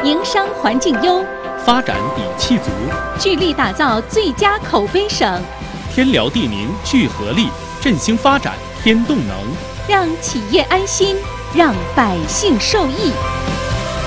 营商环境优， 发展底气足， 聚力打造最佳口碑省。 天辽地宁聚合力，振兴发展添动能， 让企业安心，让百姓受益。